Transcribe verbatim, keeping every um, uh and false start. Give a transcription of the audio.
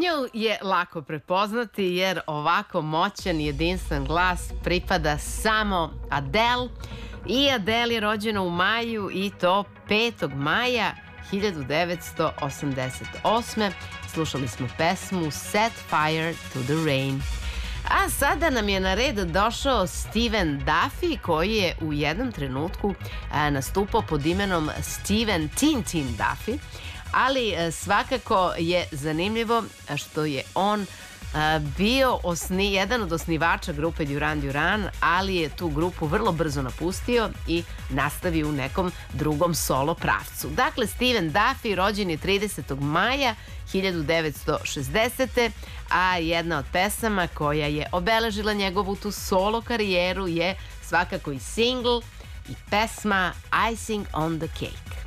Nju je lako prepoznati jer ovako moćan i jedinstven glas pripada samo Adele. I Adele je rođena u maju i to petog maja hiljadu devetsto osamdeset osme. Slušali smo pesmu Set Fire to the Rain. A sada nam je na red došao Steven Duffy, koji je u jednom trenutku a, nastupao pod imenom Steven Tintin Duffy, ali a, svakako je zanimljivo što je on a, bio osni, jedan od osnivača grupe Duran Duran, ali je tu grupu vrlo brzo napustio i nastavio u nekom drugom solo pravcu. Dakle, Steven Duffy rođen je tridesetog maja hiljadu devetsto šezdesete. a jedna od pesama koja je obeležila njegovu tu solo karijeru je svakako i single i pesma Icing on the Cake.